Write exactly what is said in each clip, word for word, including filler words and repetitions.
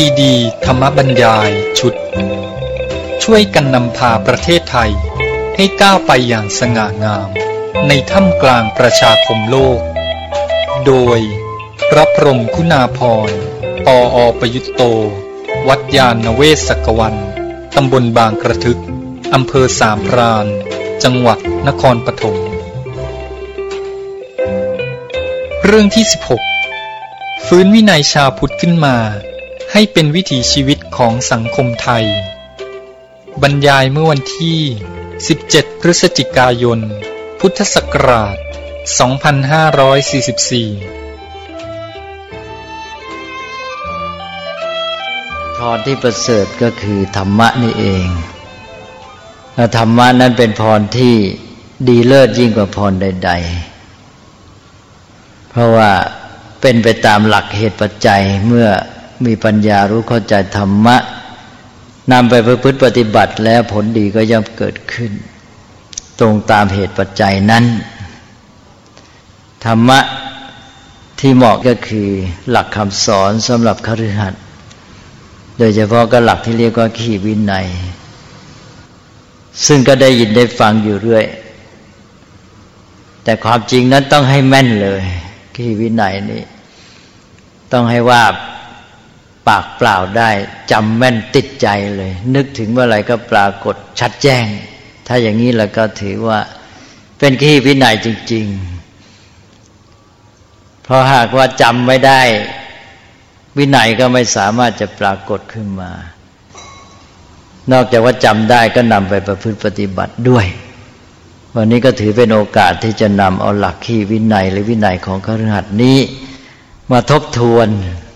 ซีดีธรรมบรรยายชุดช่วยกันนำพาประเทศไทยให้ก้าวไปอย่างสง่างามในท่ามกลางประชาคมโลกโดยพระพรหมคุณาภรณ์ ปอ.ประยุตโตวัดยานเวศกวันตำบลบางกระทึกอำเภอสามพรานจังหวัดนครปฐมเรื่องที่สิบหกฟื้นวินัยชาวพุทธขึ้นมาให้เป็นวิถีชีวิตของสังคมไทยบรรยายเมื่อวันที่สิบเจ็ดพฤศจิกายนพุทธศักราชสองพันห้าร้อยสี่สิบสี่พรที่ประเสริฐก็คือธรรมะนี่เองและธรรมะนั้นเป็นพรที่ดีเลิศยิ่งกว่าพรใดๆเพราะว่าเป็นไปตามหลักเหตุปัจจัยเมื่อมีปัญญารู้เข้าใจธรรมะนำไปประพฤติปฏิบัติแล้วผลดีก็ย่อมเกิดขึ้นตรงตามเหตุปัจจัยนั้นธรรมะที่เหมาะก็คือหลักคำสอนสำหรับคฤหัสถ์โดยเฉพาะก็หลักที่เรียกว่าขีวินัยซึ่งก็ได้ยินได้ฟังอยู่เรื่อยแต่ความจริงนั้นต้องให้แม่นเลยขีวินัยนี้ต้องให้ว่าปากเปล่าได้จำแม่นติดใจเลยนึกถึงเมื่อไหร่ก็ปรากฏชัดแจ้งถ้าอย่างนี้แล้วก็ถือว่าเป็นขีวินัยจริงๆเพราะหากว่าจำไม่ได้วินัยก็ไม่สามารถจะปรากฏขึ้นมานอกจากว่าจำได้ก็นำไปประพฤติปฏิบัติด้วยวันนี้ก็ถือเป็นโอกาสที่จะนำเอาหลักขีวินัยหรือวินัยของคฤหัสถ์นี้มาทบทวน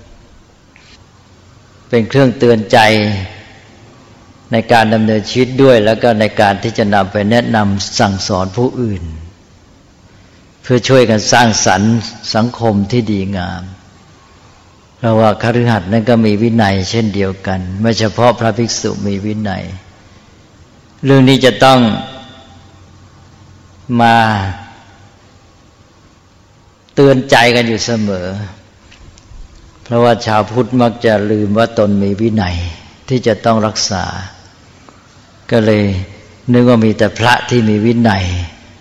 เป็นเครื่องเตือนใจในการดำเนินชีวิตด้วยแล้วก็ในการที่จะนำไปแนะนำสั่งสอนผู้อื่นเพื่อช่วยกันสร้างสรรค์สังคมที่ดีงามเพราะว่าคฤหัสถ์นั้นก็มีวินัยเช่นเดียวกันไม่เฉพาะพระภิกษุมีวินัยเรื่องนี้จะต้องมาเตือนใจกันอยู่เสมอเพราะว่าชาวพุทธมักจะลืมว่าตนมีวินัยที่จะต้องรักษาก็เลยนึกว่ามีแต่พระที่มีวินัย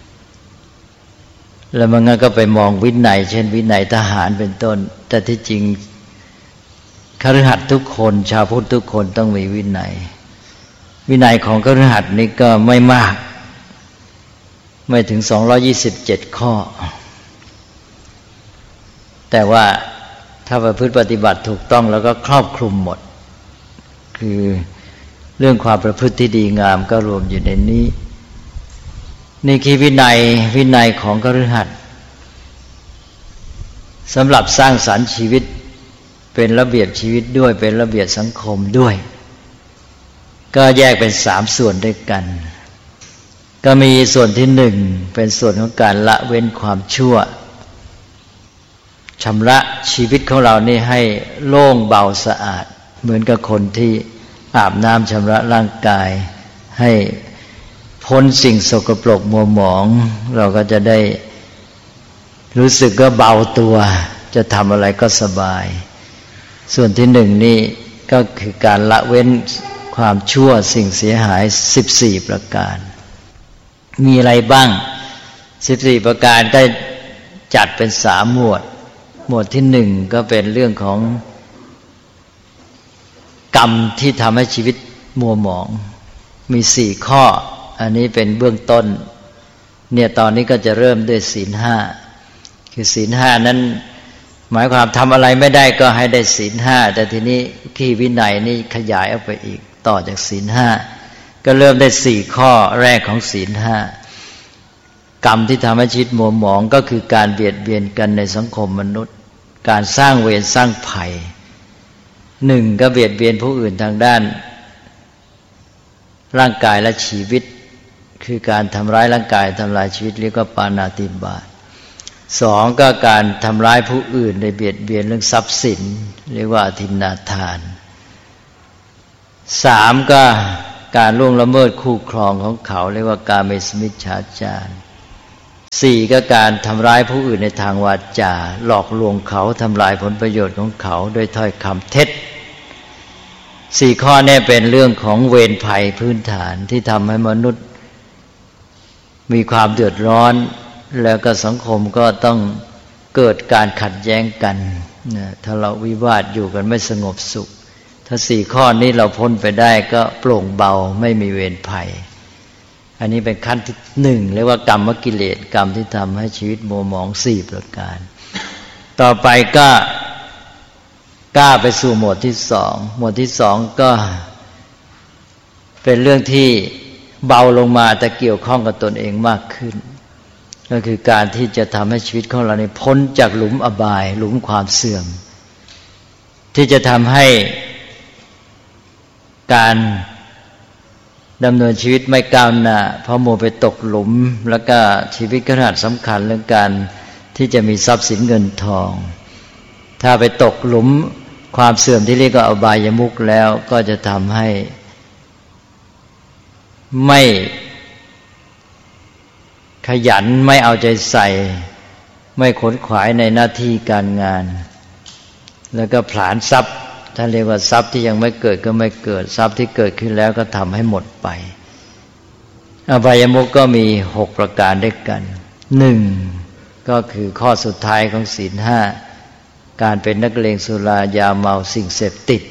แล้วมันก็ไปมองวินัยเช่นวินัยทหารเป็นต้นแต่ที่จริงคฤหัสถ์ทุกคนชาวพุทธทุกคนต้องมีวินัยวินัยของคฤหัสถ์นี้ก็ไม่มากไม่ถึงสองร้อยยี่สิบเจ็ดข้อแต่ว่าถ้าประพฤติปฏิบัติถูกต้องแล้วก็ครอบคลุมหมดคือเรื่องความประพฤติที่ดีงามก็รวมอยู่ในนี้นี่คือวินัยวินัยของคฤหัสถ์สำหรับสร้างสรรค์ชีวิตเป็นระเบียบชีวิตด้วยเป็นระเบียบสังคมด้วยก็แยกเป็นสามส่วนด้วยกันก็มีส่วนที่หนึ่งเป็นส่วนของการละเว้นความชั่วชำระชีวิตของเรานี่ให้โล่งเบาสะอาดเหมือนกับคนที่อาบน้ำชำระร่างกายให้พ้นสิ่งสกปรกมัวหมองเราก็จะได้รู้สึกก็เบาตัวจะทำอะไรก็สบายส่วนที่หนึ่งนี่ก็คือการละเว้นความชั่วสิ่งเสียหายสิบสี่ประการมีอะไรบ้างสิบสี่ประการได้จัดเป็นสามหมวดหมวดที่หนึ่งก็เป็นเรื่องของกรรมที่ทำให้ชีวิตมัวหมองมีสี่ข้ออันนี้เป็นเบื้องต้นเนี่ยตอนนี้ก็จะเริ่มด้วยศีลห้าคือศีลห้านั้นหมายความทำอะไรไม่ได้ก็ให้ได้ศีลห้าแต่ทีนี้ขีวินัยนี่ขยายออกไปอีกต่อจากศีลห้าก็เริ่มได้สี่ข้อแรกของศีลห้ากรรมที่ทำให้ชีวิตมัวหมองก็คือการเบียดเบียนกันในสังคมมนุษย์การสร้างเวรสร้างภัยหนึ่งก็เบียดเบียนผู้อื่นทางด้านร่างกายและชีวิตคือการทำร้ายร่างกายทำลายชีวิตเรียกว่าปาณาติบาตสองก็การทำร้ายผู้อื่นโดยเบียดเบียนเรื่องทรัพย์สินเรียกว่าอทินนาทานสามก็การล่วงละเมิดคู่ครองของเขาเรียกว่ากาเมสมิจฉาจารสี่ก็การทำร้ายผู้อื่นในทางวาจาหลอกลวงเขาทำลายผลประโยชน์ของเขาด้วยถ้อยคำเท็จสี่ข้อนี้เป็นเรื่องของเวรภัยพื้นฐานที่ทำให้มนุษย์มีความเดือดร้อนแล้วก็สังคมก็ต้องเกิดการขัดแย้งกันนะทะเลาะวิวาทอยู่กันไม่สงบสุขถ้าสี่ข้อนี้เราพ้นไปได้ก็โปร่งเบาไม่มีเวรภัยอันนี้เป็นขั้นที่หนึ่งเรียกว่ากรรมกิเลสกรรมที่ทำให้ชีวิตมัวหมองสี่ประการต่อไปก็กล้าไปสู่หมวดที่สองหมวดที่สองก็เป็นเรื่องที่เบาลงมาแต่เกี่ยวข้องกับตนเองมากขึ้นก็คือการที่จะทำให้ชีวิตของเราเนี่ยพ้นจากหลุมอบายหลุมความเสื่อมที่จะทำให้การดำเนินชีวิตไม่ก้าวหน้าเพราะมัวไปตกหลุมแล้วก็ชีวิตขนาดสำคัญเรื่องการที่จะมีทรัพย์สินเงินทองถ้าไปตกหลุมความเสื่อมที่เรียกว่าอบายมุขแล้วก็จะทำให้ไม่ขยันไม่เอาใจใส่ไม่ขนขวายในหน้าที่การงานแล้วก็ผลาญทรัพย์ท่านเรียกว่าทรัพย์ที่ยังไม่เกิดก็ไม่เกิดทรัพย์ที่เกิดขึ้นแล้วก็ทำให้หมดไปอบายมุขก็มีหกประการด้วยกันหนึ่งก็คือข้อสุดท้ายของศีลห้าการเป็นนักเลงสุรายาเมาสิ่งเสพติด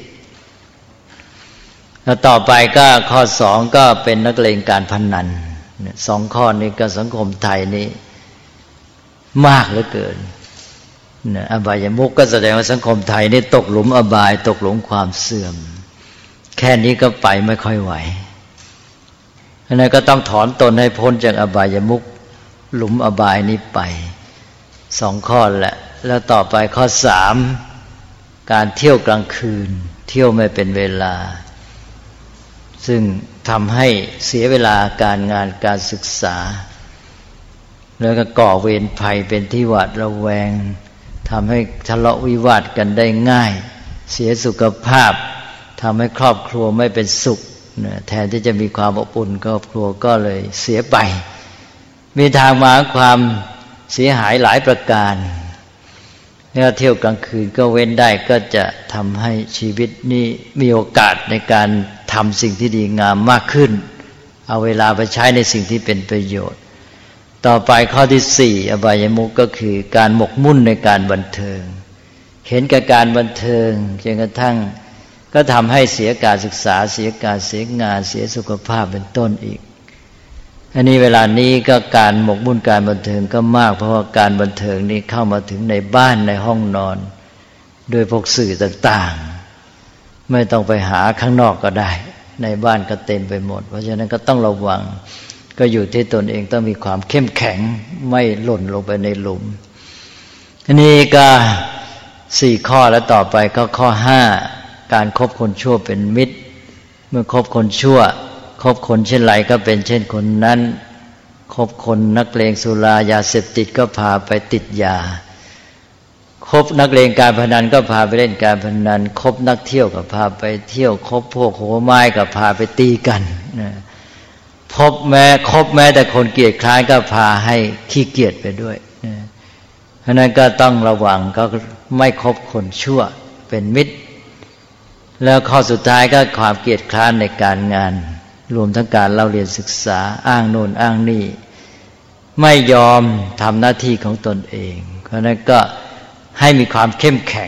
แล้วต่อไปก็ข้อสองก็เป็นนักเลงการพนันสองข้อนี้ก็สังคมไทยนี้มากเหลือเกินอบายมุขก็แสดงว่าสังคมไทยนี่ตกหลุมอบายตกหลุมความเสื่อมแค่นี้ก็ไปไม่ค่อยไหวฉะนั้นก็ต้องถอนตนให้พ้นจากอบายมุขหลุมอบายนี้ไปสองข้อแหละแล้วต่อไปข้อสามการเที่ยวกลางคืนเที่ยวไม่เป็นเวลาซึ่งทำให้เสียเวลาการงานการศึกษาแล้วก็ก่อเวรภัยเป็นที่หวาดระแวงทำให้ทะเลาะวิวาทกันได้ง่ายเสียสุขภาพทำให้ครอบครัวไม่เป็นสุขแทนที่จะมีความอบอุ่นครอบครัวก็เลยเสียไปมีทางมาความเสียหายหลายประการแล้วเที่ยวกลางคืนก็เว้นได้ก็จะทำให้ชีวิตนี้มีโอกาสในการทำสิ่งที่ดีงามมากขึ้นเอาเวลาไปใช้ในสิ่งที่เป็นประโยชน์ต่อไปข้อที่สี่อบายมุขก็คือการหมกมุ่นในการบันเทิงเห็นกับการบันเทิงจนกระทั่งก็ทำให้เสียการศึกษาเสียการเสียงานเสียสุขภาพเป็นต้นอีกอันนี้เวลานี้ก็การหมกมุ่นการบันเทิงก็มากเพราะว่าการบันเทิงนี้เข้ามาถึงในบ้านในห้องนอนโดยพวกสื่อต่างๆไม่ต้องไปหาข้างนอกก็ได้ในบ้านก็เต็มไปหมดเพราะฉะนั้นก็ต้องระวังก็อยู่ที่ตนเองต้องมีความเข้มแข็งไม่หล่นลงไปในหลุมอันนี้ก็สี่ข้อแล้วต่อไปก็ข้อห้าการคบคนชั่วเป็นมิตรเมื่อคบคนชั่วคบคนเช่นไรก็เป็นเช่นคนนั้นคบคนนักเลงสุรายาเสพติดก็พาไปติดยาคบนักเลงการพนันก็พาไปเล่นการพนันคบนักเที่ยวก็พาไปเที่ยวคบพวกโหไม้ก็พาไปตีกันนะคบแม้คบแม้แต่คนเกียจคร้านก็พาให้ขี้เกียจไปด้วยนะเพราะนั้นก็ต้องระวังก็ไม่คบคนชั่วเป็นมิตรแล้วข้อสุดท้ายก็ความเกียจคร้านในการงานรวมทั้งการเล่าเรียนศึกษาอ้างโน่นอ้างนี่ไม่ยอมทำหน้าที่ของตนเองเพราะนั้นก็ให้มีความเข้มแข็ง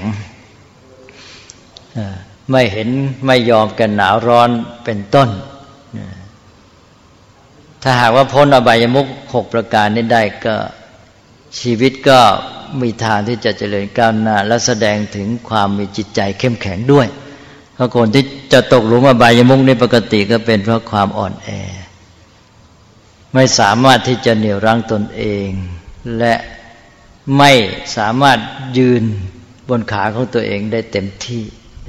ไม่เห็นไม่ยอมกันหนาวร้อนเป็นต้นถ้าหากว่าพ้นอบายมุขหกประการนี้ได้ก็ชีวิตก็มีทางที่จะเจริญก้าวหน้าและแสดงถึงความมีจิตใจเข้มแข็งด้วยเพราะคนที่จะตกหลุมอบายมุขในปกติก็เป็นเพราะความอ่อนแอไม่สามารถที่จะเหนี่ยวรั้งตนเองและไม่สามารถยืนบนขาของตัวเองได้เต็มที่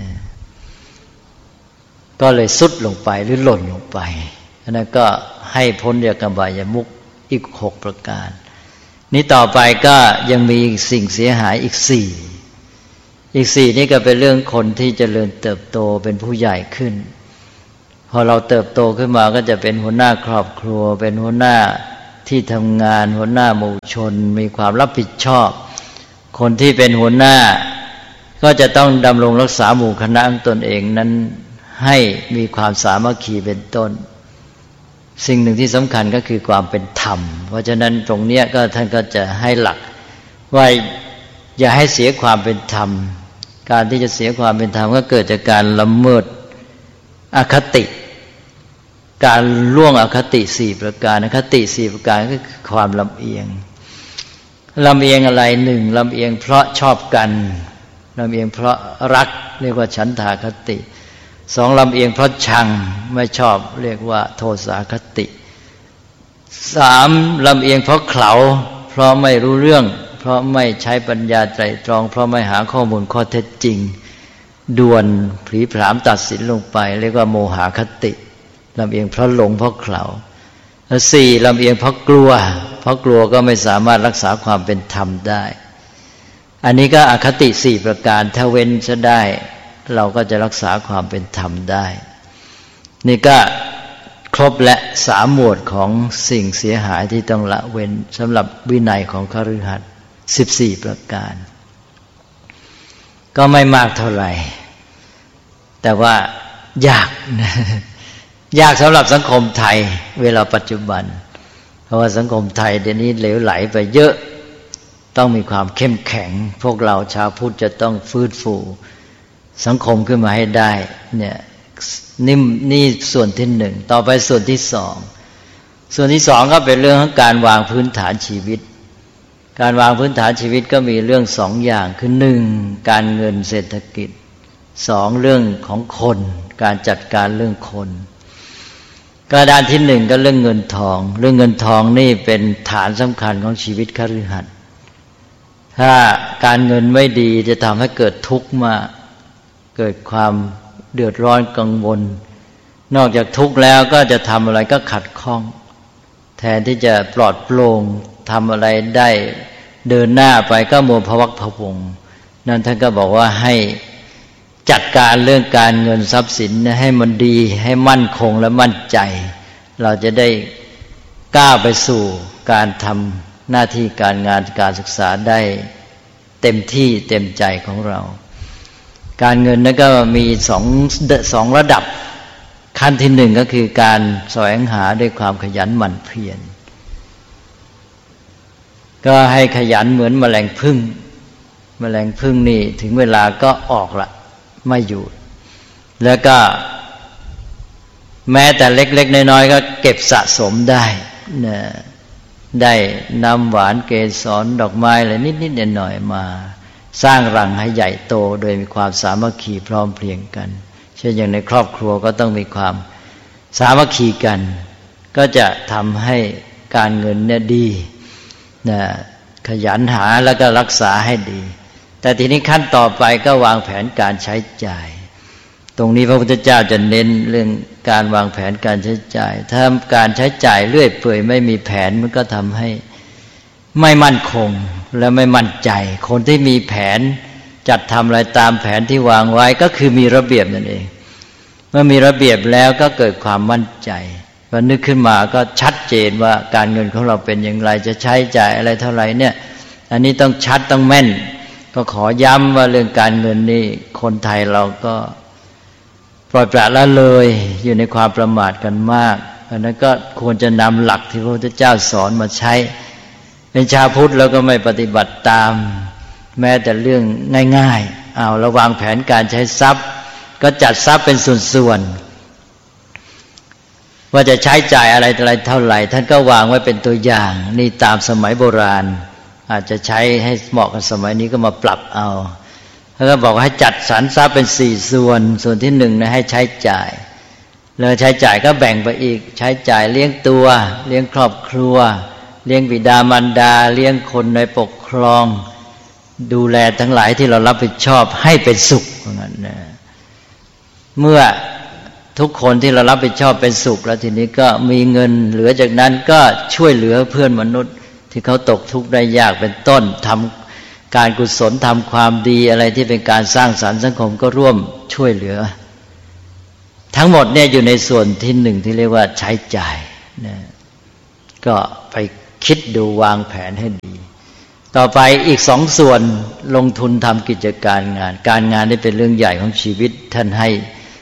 ก็เลยทรุดลงไปหรือหล่นลงไปอันนั้นก็ให้พ้นจากอบายมุขอีกหกประการนี้ต่อไปก็ยังมีสิ่งเสียหายอีกสี่อีกสี่นี่ก็เป็นเรื่องคนที่เจริญเติบโตเป็นผู้ใหญ่ขึ้นพอเราเติบโตขึ้นมาก็จะเป็นหัวหน้าครอบครัวเป็นหัวหน้าที่ทำงานหัวหน้าหมู่ชนมีความรับผิดชอบคนที่เป็นหัวหน้าก็จะต้องดำรงรักษาหมู่คณะของตนเองนั้นให้มีความสามัคคีเป็นต้นสิ่งหนึ่งที่สำคัญก็คือความเป็นธรรมเพราะฉะนั้นตรงเนี้ยก็ท่านก็จะให้หลักว่าอย่าให้เสียความเป็นธรรมการที่จะเสียความเป็นธรรมก็เกิดจากการละเมิดอคติการล่วงอคติสี่ประการอคติสี่ประการก็คือความลำเอียงลำเอียงอะไรหนึ่งลำเอียงเพราะชอบกันลำเอียงเพราะรักเรียกว่าฉันทาคติสองลำเอียงเพราะชังไม่ชอบเรียกว่าโทสาคติสามลำเอียงเพราะเขลาเพราะไม่รู้เรื่องเพราะไม่ใช้ปัญญาไตรตรองเพราะไม่หาข้อมูลข้อเท็จจริงด่วนผลีผลามตัดสินลงไปเรียกว่าโมหคติลำเอียงเพราะหลงเพราะเขลาและสี่ลำเอียงเพราะกลัวเพราะกลัวก็ไม่สามารถรักษาความเป็นธรรมได้อันนี้ก็อคติสี่ประการถ้าเว้นจะได้เราก็จะรักษาความเป็นธรรมได้นี่ก็ครบและสามหมวดของสิ่งเสียหายที่ต้องละเว้นสำหรับวินัยของคฤหัสถ์สิบสี่ประการก็ไม่มากเท่าไหร่แต่ว่ายากนะยากสำหรับสังคมไทยเวลาปัจจุบันเพราะว่าสังคมไทยเดี๋ยวนี้เหลวไหลไปเยอะต้องมีความเข้มแข็งพวกเราชาวพุทธจะต้องฟื้นฟูสังคมขึ้นมาให้ได้เนี่ยนี่นี่ส่วนที่หนึ่งต่อไปส่วนที่สองส่วนที่สองก็เป็นเรื่องของการวางพื้นฐานชีวิตการวางพื้นฐานชีวิตก็มีเรื่องสองอย่างคือหนึ่งการเงินเศรษฐกิจสองเรื่องของคนการจัดการเรื่องคนก็ด้านที่หนึ่งก็เรื่องเงินทองเรื่องเงินทองนี่เป็นฐานสำคัญของชีวิตคฤหัสถ์ถ้าการเงินไม่ดีจะทำให้เกิดทุกข์มากเกิดความเดือดร้อนกังวลนอกจากทุกข์แล้วก็จะทำอะไรก็ขัดข้องแทนที่จะปลอดโปร่งทำอะไรได้เดินหน้าไปก็มัวพะวักพะวงนั่นท่านก็บอกว่าให้จัดการเรื่องการเงินทรัพย์สินให้มันดีให้มั่นคงและมั่นใจเราจะได้ก้าวไปสู่การทำหน้าที่การงานการศึกษาได้เต็มที่เต็มใจของเราการเงินนั้นก็มีสองสองระดับขั้นที่หนึ่งก็คือการแสวงหาด้วยความขยันหมั่นเพียรก็ให้ขยันเหมือนแมลงผึ้งแมลงผึ้งนี่ถึงเวลาก็ออกละไม่อยู่แล้วก็แม้แต่เล็กๆน้อยๆก็เก็บสะสมได้นะได้น้ำหวานเกสรดอกไม้อะไรนิดๆหน่อยๆมาสร้างรังให้ใหญ่โตโดยมีความสามัคคีพร้อมเพรียงกันเช่นอย่างในครอบครัวก็ต้องมีความสามัคคีกันก็จะทำให้การเงินเนี่ยดีนะขยันหาแล้วก็รักษาให้ดีแต่ทีนี้ขั้นต่อไปก็วางแผนการใช้จ่ายตรงนี้พระพุทธเจ้าจะเน้นเรื่องการวางแผนการใช้จ่ายถ้าการใช้จ่ายเรื่อยเปื่อยไม่มีแผนมันก็ทำให้ไม่มั่นคงและไม่มั่นใจคนที่มีแผนจัดทำอะไรตามแผนที่วางไว้ก็คือมีระเบียบนั่นเองเมื่อมีระเบียบแล้วก็เกิดความมั่นใจพอนึกขึ้นมาก็ชัดเจนว่าการเงินของเราเป็นอย่างไรจะใช้จ่ายอะไรเท่าไหร่เนี่ยอันนี้ต้องชัดต้องแม่นก็ขอย้ำว่าเรื่องการเงินนี่คนไทยเราก็ปล่อยปละละเลยอยู่ในความประมาทกันมากเพราะนั้นก็ควรจะนำหลักที่พระพุทธเจ้าสอนมาใช้เป็นชาวพุทธแล้วก็ไม่ปฏิบัติตามแม้แต่เรื่องง่ายๆเอาระวางแผนการใช้ทรัพย์ก็จัดทรัพย์เป็นส่วนๆว่าจะใช้จ่ายอะไรอะไรเท่าไหร่ท่านก็วางไว้เป็นตัวอย่างนี่ตามสมัยโบราณอาจจะใช้ให้เหมาะกับสมัยนี้ก็มาปรับเอาแล้วก็บอกให้จัดสรรทรัพย์เป็นสี่ส่วนส่วนที่หนึ่งนะให้ใช้จ่ายแล้วใช้จ่ายก็แบ่งไปอีกใช้จ่ายเลี้ยงตัวเลี้ยงครอบครัวเลี้ยงบิดามารดาเลี้ยงคนในปกครองดูแลทั้งหลายที่เรารับผิดชอบให้เป็นสุขเพราะงั้นนะเมื่อทุกคนที่เรารับผิดชอบเป็นสุขแล้วทีนี้ก็มีเงินเหลือจากนั้นก็ช่วยเหลือเพื่อนมนุษย์ที่เขาตกทุกข์ได้ยากเป็นต้นทำการกุศลทำความดีอะไรที่เป็นการสร้างสรรค์สังคมก็ร่วมช่วยเหลือทั้งหมดเนี่ยอยู่ในส่วนที่หนึ่งที่เรียกว่าใช้จ่ายนะก็ไปคิดดูวางแผนให้ดีต่อไปอีกสองส่วนลงทุนทำกิจการงานการงานนี่เป็นเรื่องใหญ่ของชีวิตท่านให้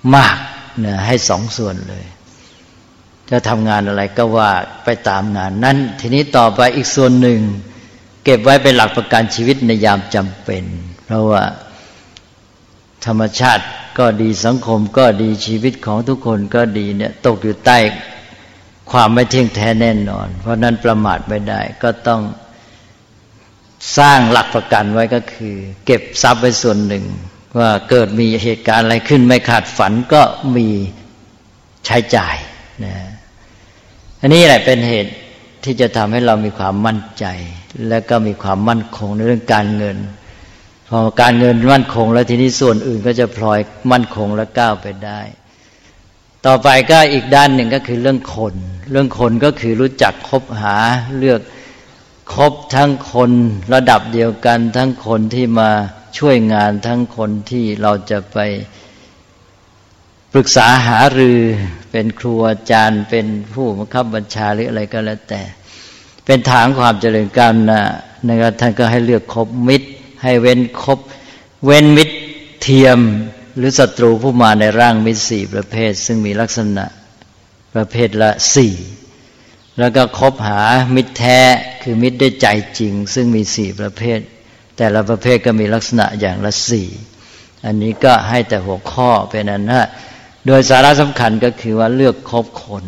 มากนะให้สองส่วนเลยจะทำงานอะไรก็ว่าไปตามงานนั้นทีนี้ต่อไปอีกส่วนหนึ่งเก็บไว้เป็นหลักประกันชีวิตในยามจำเป็นเพราะว่าธรรมชาติก็ดีสังคมก็ดีชีวิตของทุกคนก็ดีเนี่ยตกอยู่ใต้ความไม่เที่ยงแท้แน่นอนเพราะนั้นประมาทไม่ได้ก็ต้องสร้างหลักประกันไว้ก็คือเก็บทรัพย์ไว้ส่วนหนึ่งว่าเกิดมีเหตุการณ์อะไรขึ้นไม่คาดฝันก็มีใช้จ่ายนะอันนี้แหละเป็นเหตุที่จะทำให้เรามีความมั่นใจและก็มีความมั่นคงในเรื่องการเงินพอการเงินมั่นคงแล้วทีนี้ส่วนอื่นก็จะพลอยมั่นคงและก้าวไปได้ต่อไปก็อีกด้านหนึ่งก็คือเรื่องคนเรื่องคนก็คือรู้จักคบหาเลือกคบทั้งคนระดับเดียวกันทั้งคนที่มาช่วยงานทั้งคนที่เราจะไปปรึกษาหารือเป็นครูอาจารย์เป็นผู้บังคับบัญชาหรืออะไรก็แล้วแต่เป็นทางความเจริญก้าวหน้านะครับท่านก็ให้เลือกคบมิตรให้เว้นคบเว้นมิตรเทียมหรือศัตรูผู้มาในร่างมิตรสี่ประเภทซึ่งมีลักษณะประเภทละสี่แล้วก็คบหามิตรแท้คือมิตรด้วยใจจริงซึ่งมีสี่ประเภทแต่ละประเภทก็มีลักษณะอย่างละสี่อันนี้ก็ให้แต่หัวข้อเป็นอันนะโดยสาระสำคัญก็คือว่าเลือกคบคน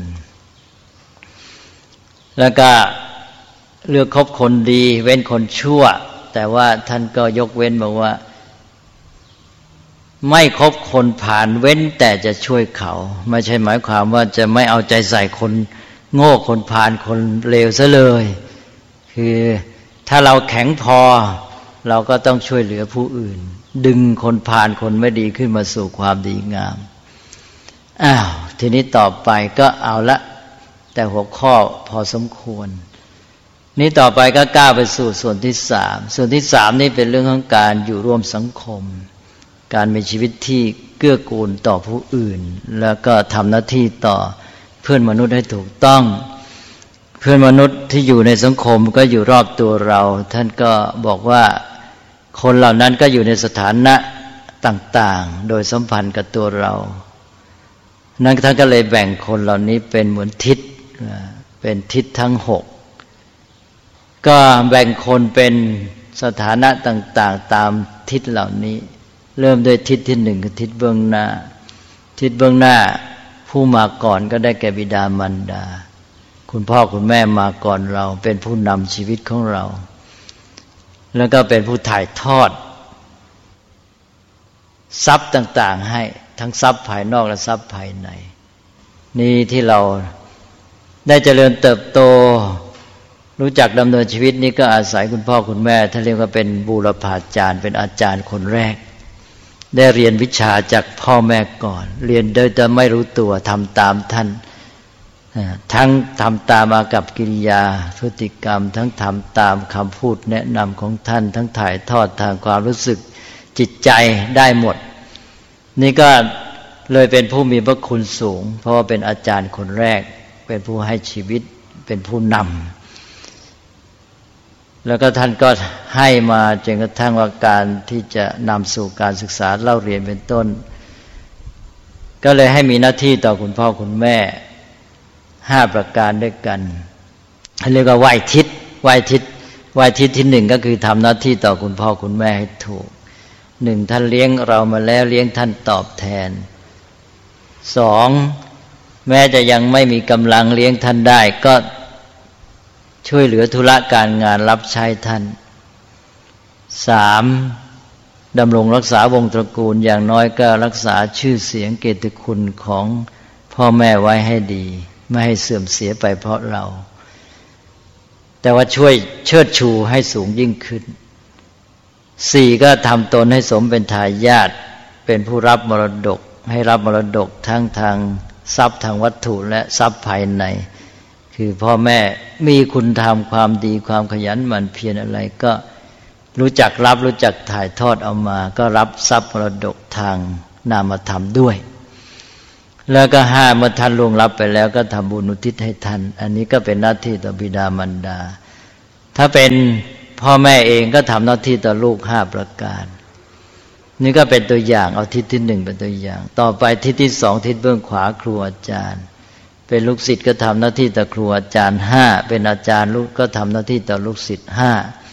แล้วก็เลือกคบคนดีเว้นคนชั่วแต่ว่าท่านก็ยกเว้นบอกว่าไม่คบคนผ่านเว้นแต่จะช่วยเขาไม่ใช่หมายความว่าจะไม่เอาใจใส่คนโง่คนผ่านคนเลวซะเลยคือถ้าเราแข็งพอเราก็ต้องช่วยเหลือผู้อื่นดึงคนผ่านคนไม่ดีขึ้นมาสู่ความดีงามอ้าวทีนี้ต่อไปก็เอาละแต่หัวข้อพอสมควรนี้ต่อไปก็ก้าวไปสู่ส่วนที่สามส่วนที่สามนี่เป็นเรื่องของการอยู่ร่วมสังคมการมีชีวิตที่เกื้อกูลต่อผู้อื่นแล้วก็ทำหน้าที่ต่อเพื่อนมนุษย์ให้ถูกต้องเพื่อนมนุษย์ที่อยู่ในสังคมก็อยู่รอบตัวเราท่านก็บอกว่าคนเหล่านั้นก็อยู่ในสถานะต่างๆโดยสัมพันธ์กับตัวเรานั้นท่านก็เลยแบ่งคนเหล่านี้เป็นเหมือนทิศเป็นทิศทั้งหกก็แบ่งคนเป็นสถานะต่างๆตามทิศเหล่านี้เริ่มด้วยทิศที่หนึ่งคือทิศเบื้องหน้าทิศเบื้องหน้าผู้มาก่อนก็ได้แก่บิดามารดาคุณพ่อคุณแม่มาก่อนเราเป็นผู้นำชีวิตของเราแล้วก็เป็นผู้ถ่ายทอดทรัพย์ต่างๆให้ทั้งทรัพย์ภายนอกและทรัพย์ภายในนี่ที่เราได้เจริญเติบโตรู้จักดำเนินชีวิตนี้ก็อาศัยคุณพ่อคุณแม่ท่านเรียกว่าเป็นบูรพาจารย์เป็นอาจารย์คนแรกได้เรียนวิชาจากพ่อแม่ก่อนเรียนโดยแต่ไม่รู้ตัวทำตามท่านทั้งทำตามอากัปกิริยาพฤติกรรมทั้งทำตามคำพูดแนะนำของท่านทั้งถ่ายทอดทางความรู้สึกจิตใจได้หมดนี่ก็เลยเป็นผู้มีพระคุณสูงเพราะว่าเป็นอาจารย์คนแรกเป็นผู้ให้ชีวิตเป็นผู้นำแล้วก็ท่านก็ให้มาจนกระทั่งว่าการที่จะนำสู่การศึกษาเล่าเรียนเป็นต้นก็เลยให้มีหน้าที่ต่อคุณพ่อคุณแม่ห้าประการด้วยกันเรียกว่าไหว้ทิศไหว้ทิศไหว้ทิศที่หนึ่งก็คือทำหน้าที่ต่อคุณพ่อคุณแม่ให้ถูกหนึ่งท่านเลี้ยงเรามาแล้วเลี้ยงท่านตอบแทนสองแม้จะยังไม่มีกำลังเลี้ยงท่านได้ก็ช่วยเหลือธุระการงานรับใช้ท่านสามดำรงรักษาวงตระกูลอย่างน้อยก็รักษาชื่อเสียงเกียรติคุณของพ่อแม่ไว้ให้ดีไม่ให้เสื่อมเสียไปเพราะเราแต่ว่าช่วยเชิดชูให้สูงยิ่งขึ้นสี่ก็ทำตนให้สมเป็นทายาทเป็นผู้รับมรดกให้รับมรดกทั้งทางทรัพย์ทางวัตถุและทรัพย์ภายในคือพ่อแม่มีคุณธรรมความดีความขยันหมั่นเพียรอะไรก็รู้จักรับรู้จักถ่ายทอดเอามาก็รับทรัพย์มรดกทางนามธรรมด้วยแล้วก็ห้าเมื่อท่านล่วงลับไปแล้วก็ทำบุญอุทิศให้ท่านอันนี้ก็เป็นหน้าที่ต่อบิดามารดาถ้าเป็นพ่อแม่เองก็ทำหน้าที่ต่อลูกห้าประการนี่ก็เป็นตัวอย่างเอาทิศที่หนึ่งเป็นตัวอย่าง ต่อไปทิศที่สองทิศเบื้องขวาครูอาจารย์เป็นลูกศิษย์ก็ทำหน้าที่ต่อครูอาจารย์ห้าเป็นอาจารย์ลูกก็ทำหน้าที่ต่อลูกศิษย์ห้า